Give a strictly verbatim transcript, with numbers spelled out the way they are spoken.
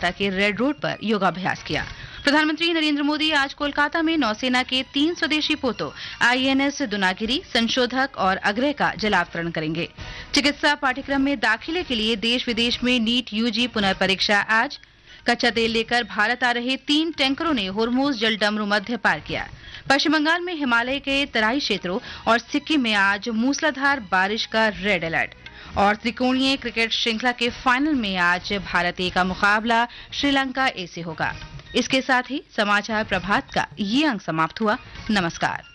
कोलकाता के red road पर योगाभ्यास किया। प्रधानमंत्री नरेंद्र मोदी आज कोलकाता में नौसेना के तीन स्वदेशी पोतों आईएनएस दुनागिरी, संशोधक और अग्रय का जलावतरण करेंगे। चिकित्सा पाठ्यक्रम में दाखिले के लिए देश विदेश में नीट यूजी पुनर्परीक्षा आज। कच्चा तेल लेकर भारत आ रहे तीन टैंकरों ने होर्मुज जलडमरू मध्य पार किया। पश्चिम बंगाल में हिमालय के तराई क्षेत्रों और सिक्किम में आज मूसलाधार बारिश का रेड अलर्ट। और त्रिकोणीय क्रिकेट श्रृंखला के फाइनल में आज भारत ए का मुकाबला श्रीलंका ए से होगा। इसके साथ ही समाचार प्रभात का ये अंक समाप्त हुआ। नमस्कार।